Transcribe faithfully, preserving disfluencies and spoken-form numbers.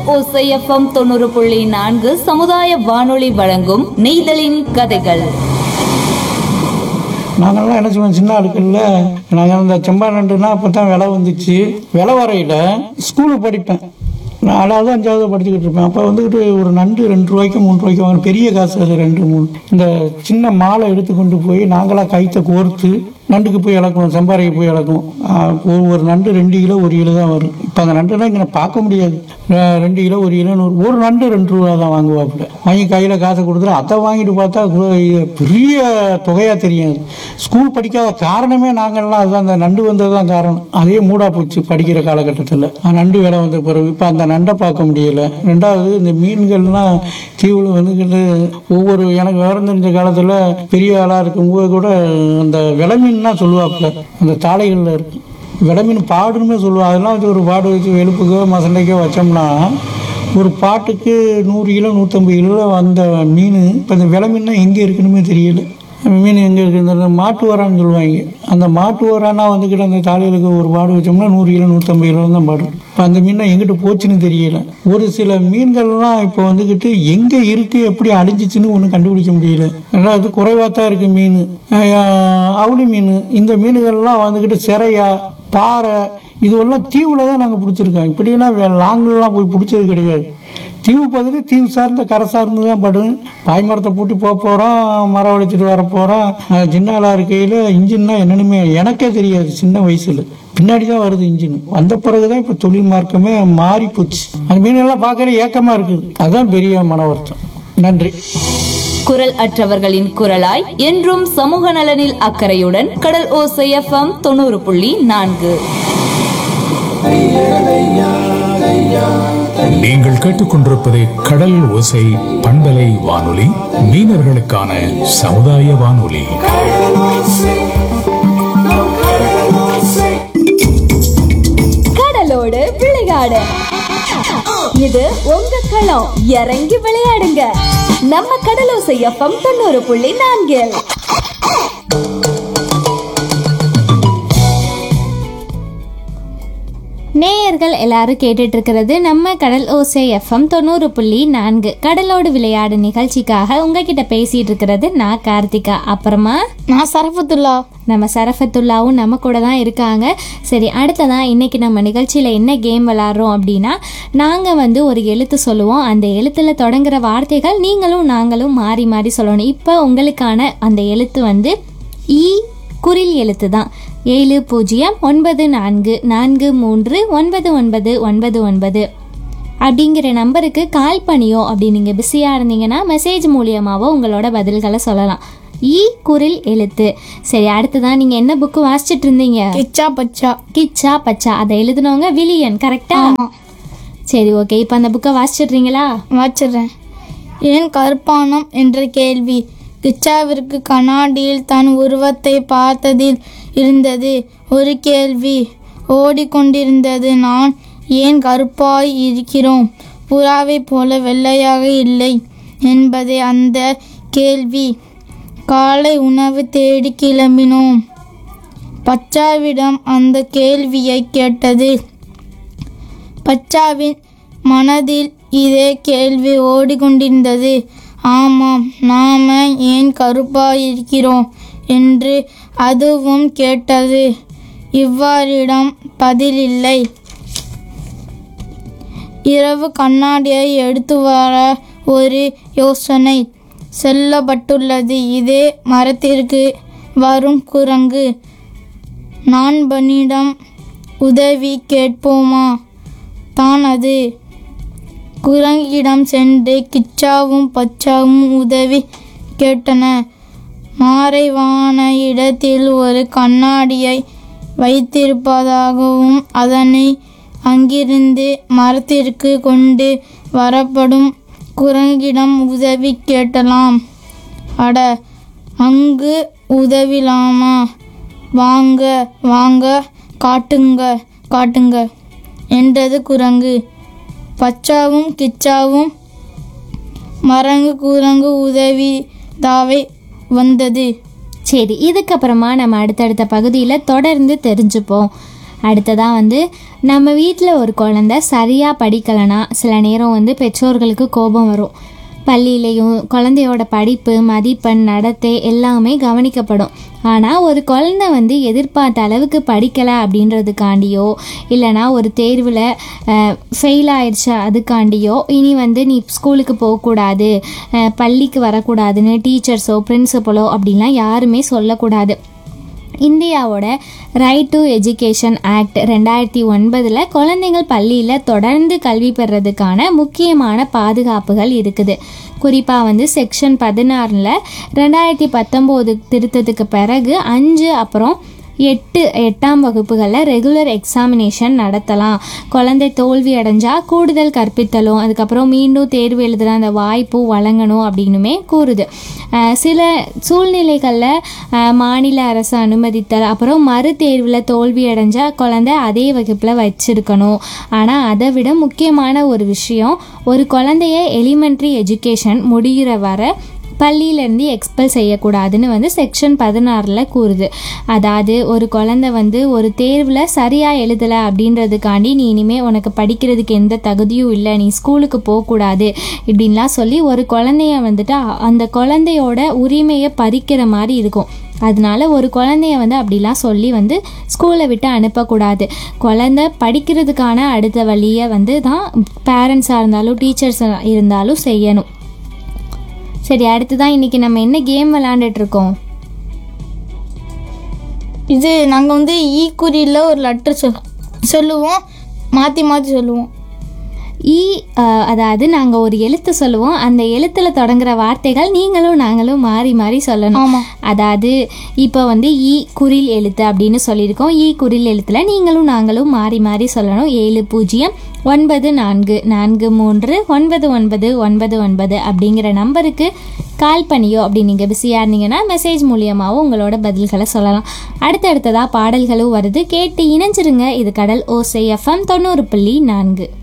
ஓசை எஃப்எம் தொண்ணூறு புள்ளி நான்கு சமுதாய வானொலி வழங்கும் நெய்தலின் கதைகள். நாங்கள்லாம் என்ன சொல்லுவோம், சின்ன ஆட்களில் நாங்கள் அந்த செம்பா நண்டுனா அப்போ தான் விலை வந்துச்சு. விலை வரையில் ஸ்கூலுக்கு படிப்பேன், நாலாவது அஞ்சாவது படிச்சுக்கிட்டு இருப்பேன். அப்போ வந்துக்கிட்டு ஒரு நண்டு ரெண்டு ரூபாய்க்கு மூணு ரூபாய்க்கு வாங்க, பெரிய காசு அது ரெண்டு மூணு. இந்த சின்ன மாலை எடுத்து கொண்டு போய் நாங்களாம் கைத்தை கோர்த்து நண்டுக்கு போய் இழக்கணும், செம்பாறைக்கு போய் இழக்கணும். ஒரு ஒரு நண்டு ரெண்டு கிலோ ஒரு கிலோ தான் வரும். இப்போ அந்த நண்டுனா இங்கே பார்க்க முடியாது. ரெண்டு கிலோ ஒரு கிலோ நூறு, ஒரு நண்டு ரெண்டு ரூபா தான் வாங்குவாப்புல. வாங்கி கையில் காசை கொடுத்துரு. அதை வாங்கிட்டு பார்த்தா பெரிய தொகையாக தெரியாது. ஸ்கூல் படிக்காத காரணமே நாங்கள்லாம் அதுதான், அந்த நண்டு வந்தது தான் காரணம். அதே மூடா போச்சு படிக்கிற காலகட்டத்தில். நண்டு விலை வந்த பிறகு இப்போ அந்த நண்டை பார்க்க முடியலை. ரெண்டாவது இந்த மீன்கள்லாம் தீவில் வந்துக்கிட்டு ஒவ்வொரு, எனக்கு விவரம் தெரிஞ்ச காலத்தில் பெரிய ஆளாக இருக்கும்போது கூட அந்த விலை மீன்னா சொல்லுவாப்புல, அந்த தாளைகளில் இருக்கு விலை மீன் பாடுன்னு சொல்லுவாங்க. அதெல்லாம் வச்சு ஒரு பாடு வச்சு வெளுப்புக்கோ மசண்டைக்கோ வச்சோம்னா ஒரு பாட்டுக்கு நூறு கிலோ நூற்றம்பது கிலோ வந்த மீன் இப்போ இந்த விலை மீன்னா எங்கே இருக்குன்னு தெரியல. மீன் எங்கே இருக்குது, மாட்டு வரான்னு சொல்லுவாங்க. அந்த மாட்டு வரானா வந்துக்கிட்டு அந்த தாளிகளுக்கு ஒரு பாடு வச்சோம்னா நூறு கிலோ நூற்றம்பது கிலோ தான் பாடு. இப்போ அந்த மீனை எங்கிட்ட போச்சுன்னு தெரியல. ஒரு சில மீன்கள்லாம் இப்போ வந்துக்கிட்டு எங்கே இருக்குது, எப்படி அழிஞ்சிச்சுன்னு ஒன்றும் கண்டுபிடிக்க முடியல. ரெண்டாவது குறைவாக தான் இருக்குது மீன். அவுளி மீன், இந்த மீன்கள்லாம் வந்துக்கிட்டு சிறையா பாறை இதுவெல்லாம் தீவில் தான் நாங்கள் பிடிச்சிருக்கோம். இப்படியெல்லாம் லாங்கெலாம் போய் பிடிச்சது கிடையாது. தீவு பகுதி தீவு சார்ந்த கரை சார்ந்து தான் படும். பாய்மரத்தை பூட்டி போக போகிறோம், மரம் வளைச்சிட்டு வர போகிறோம். சின்ன ஆளாக இருக்கையில் இன்ஜின்னா என்னென்னுமே எனக்கே தெரியாது. சின்ன வயசில் பின்னாடி தான் வருது இன்ஜின். வந்த பிறகு தான் இப்போ தொழில் மார்க்கமே மாறி போச்சு. அந்த மீனெல்லாம் பார்க்கற ஏக்கமாக இருக்குது. அதுதான் பெரிய மன வருத்தம். நன்றி. குரல் அற்றவர்களின் குரலாய் என்றும் சமூக நலனில் அக்கறையுடன் கடல் ஓசை எஃப்எம் தொண்ணூறு புள்ளி நான்கு. நீங்கள் கேட்டுக்கொண்டிருப்பது கடல் ஓசை பண்பலை வானொலி, மீனவர்களுக்கான சமுதாய வானொலி. கடலோடு விளையாடு, இது உங்க களம். இறங்கி விளையாடுங்க, நம்ம கடலோசை எஃப்எம் தொண்ணூறு புள்ளி நான்கில். நேயர்கள் எல்லாரும் கேட்டுட்டு இருக்கிறது நம்ம கடல் ஓசை எஃப்எம் தொண்ணூறு புள்ளி நான்கு கடலோடு விளையாடு நிகழ்ச்சிக்காக உங்ககிட்ட பேசிட்டு இருக்கிறது நான் கார்த்திகா, அப்புறமா நான் சரஃபத்துல்லா. நம்ம சரஃபத்துல்லாவும் நம்ம கூட தான் இருக்காங்க. சரி, அடுத்ததான் இன்னைக்கு நம்ம நிகழ்ச்சியில் என்ன கேம் விளாட்றோம் அப்படின்னா, நாங்கள் வந்து ஒரு எழுத்து சொல்லுவோம். அந்த எழுத்துல தொடங்குற வார்த்தைகள் நீங்களும் நாங்களும் மாறி மாறி சொல்லணும். இப்போ உங்களுக்கான அந்த எழுத்து வந்து ஈ குறில் எழுத்து தான். ஏழு பூஜ்ஜியம் ஒன்பது நான்கு நான்கு மூன்று ஒன்பது ஒன்பது ஒன்பது ஒன்பது அப்படிங்கிற நம்பருக்கு கால் பண்ணியோ, அப்படி நீங்கள் பிஸியாக இருந்தீங்கன்னா மெசேஜ் மூலியமாகவோ உங்களோட பதில்களை சொல்லலாம். ஈ குரில் எழுத்து. சரி, அடுத்ததான் நீங்கள் என்ன புக்கு வாசிச்சுட்டு இருந்தீங்க? கிச்சா பச்சா. கிச்சா பச்சா, அதை எழுதுனவங்க வில்லியன், கரெக்டா? சரி, ஓகே. இப்போ அந்த புக்கை வாசிச்சிட்றீங்களா? வாசிடுறேன். ஏன் கருப்பானம் என்ற கேள்வி கிச்சாவிற்கு கண்ணாடியில் தன் உருவத்தை பார்த்ததில் இருந்தது ஒரு கேள்வி. ஓடிக்கொண்டிருந்தது. நான் ஏன் கருப்பாய் இருக்கிறோம், புறாவை போல வெள்ளையாக இல்லை என்பதே அந்த கேள்வி. காலை உணவு தேடி கிளம்பினோம். பச்சாவிடம் அந்த கேள்வியை கேட்டது. பச்சாவின் மனதில் இதே கேள்வி ஓடிக்கொண்டிருந்தது. ஆமாம், நாம ஏன் கருப்பாயிருக்கிறோம் என்று அதுவும் கேட்டது. இவ்வாறிடம் பதிலில்லை. இரவு கண்ணாடியை எடுத்து வர ஒரு யோசனை சொல்லப்பட்டுள்ளது. இதே மரத்திற்கு வரும் குரங்கு நான்பனிடம் உதவி கேட்போமா தான் அது. குரங்கிடம் சென்று கிச்சாவும் பச்சாவும் உதவி கேட்டன. மறைவான இடத்தில் ஒரு கண்ணாடியை வைத்திருப்பதாகவும் அதனை அங்கிருந்து மரத்திற்கு கொண்டு வரப்படும் குரங்கிடம் உதவி கேட்டலாம். அட, அங்கு உதவிலாமா? வாங்க வாங்க, காட்டுங்க காட்டுங்க என்றது குரங்கு. பச்சாவும் கிச்சாவும் மரங்கு குரங்கு உதவி தாவை வந்தது. சரி, இதுக்கப்புறமா நம்ம அடுத்தடுத்த பகுதியில் தொடர்ந்து தெரிஞ்சுப்போம். அடுத்ததாக வந்து நம்ம வீட்டில் ஒரு குழந்தை சரியாக படிக்கலைன்னா சில நேரம் வந்து பெற்றோர்களுக்கு கோபம் வரும். பள்ளியிலையும் குழந்தையோட படிப்பு, மதிப்பெண், நடத்தை எல்லாமே கவனிக்கப்படும். ஆனால் ஒரு குழந்தை வந்து எதிர்பார்த்த அளவுக்கு படிக்கலை அப்படின்றதுக்காண்டியோ இல்லைனா ஒரு தேர்வில் ஃபெயில் ஆயிடுச்சு அதுக்காண்டியோ இனி வந்து நீ ஸ்கூலுக்கு போகக்கூடாது, பள்ளிக்கு வரக்கூடாதுன்னு டீச்சர்ஸோ பிரின்சிபலோ அப்படின்லாம் யாருமே சொல்லக்கூடாது. இந்தியாவோட ரைட் டு எஜுகேஷன் ஆக்ட் ரெண்டாயிரத்தி ஒன்பதில் குழந்தைகள் பள்ளியில் தொடர்ந்து கல்வி பெறுறதுக்கான முக்கியமான பாதுகாப்புகள் இருக்குது. குறிப்பாக வந்து செக்ஷன் பதினாறில் ரெண்டாயிரத்தி பத்தொம்போது திருத்தத்துக்கு பிறகு அஞ்சு அப்புறம் எட்டு எட்டாம் வகுப்புகளில் ரெகுலர் எக்ஸாமினேஷன் நடத்தலாம். குழந்தை தோல்வி அடைஞ்சால் கூடுதல் கற்பித்தலும் அதுக்கப்புறம் மீண்டும் தேர்வு எழுதுகிற அந்த வாய்ப்பும் வழங்கணும் அப்படின்னுமே கூறுது. சில சூழ்நிலைகளில் மாநில அரசு அனுமதித்தல், அப்புறம் மறு தேர்வில் தோல்வி அடைஞ்சால் குழந்தை அதே வகுப்பில் வச்சிருக்கணும். ஆனால் அதை விட முக்கியமான ஒரு விஷயம், ஒரு குழந்தைய எலிமெண்ட்ரி எஜுகேஷன் முடிகிற வர பள்ளியிலேருந்து எக்ஸ்பெல் செய்யக்கூடாதுன்னு வந்து செக்ஷன் பதினாறில் கூறுது. அதாவது ஒரு குழந்தை வந்து ஒரு தேர்வில் சரியாக எழுதலை அப்படின்றதுக்காண்டி நீ இனிமேல் உனக்கு படிக்கிறதுக்கு எந்த தகுதியும் இல்லை, நீ ஸ்கூலுக்கு போகக்கூடாது இப்படின்லாம் சொல்லி ஒரு குழந்தைய வந்துட்டு அந்த குழந்தையோட உரிமையை பறிக்கிற மாதிரி இருக்கும். அதனால ஒரு குழந்தைய வந்து அப்படிலாம் சொல்லி வந்து ஸ்கூலை விட்டு அனுப்பக்கூடாது. குழந்தை படிக்கிறதுக்கான அடுத்த வழியை வந்து தான் பேரண்ட்ஸாக இருந்தாலும் டீச்சர்ஸ் இருந்தாலும் செய்யணும். சரி, அடுத்துதான் இன்னைக்கு நம்ம என்ன கேம் விளையாண்டுட்டு இருக்கோம்? இது நாங்கள் வந்து ஈ குறியில் ஒரு லெட்டர் சொல் சொல்லுவோம் மாற்றி மாற்றி சொல்லுவோம். ஈ அதாவது நாங்கள் ஒரு எழுத்து சொல்லுவோம், அந்த எழுத்தில் தொடங்குற வார்த்தைகள் நீங்களும் நாங்களும் மாறி மாறி சொல்லணும். அதாவது இப்போ வந்து ஈ குறில் எழுத்து அப்படின்னு சொல்லியிருக்கோம். ஈ குறில் எழுத்தில் நீங்களும் நாங்களும் மாறி மாறி சொல்லணும். ஏழு பூஜ்ஜியம் ஒன்பது நான்கு நான்கு மூன்று ஒன்பது ஒன்பது ஒன்பது ஒன்பது அப்படிங்கிற நம்பருக்கு கால் பண்ணியோ அப்படி நீங்கள் பிஸியாக இருந்தீங்கன்னா மெசேஜ் மூலியமாகவும் உங்களோட பதில்களை சொல்லலாம். அடுத்தடுத்ததாக பாடல்களும் வருது, கேட்டு இணைஞ்சிருங்க. இது கடல் ஓசை எஃப்எம் தொண்ணூறு புள்ளி நான்கு.